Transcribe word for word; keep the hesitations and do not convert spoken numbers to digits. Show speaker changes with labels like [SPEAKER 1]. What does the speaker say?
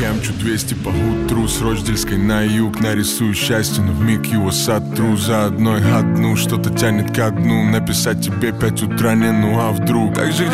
[SPEAKER 1] Я мчу двести по утру с Рочдельской на юг. Нарисую счастье, но вмиг его сотру. За одной одну что-то тянет ко дну. Написать тебе пять утра не, ну а вдруг? Как же, где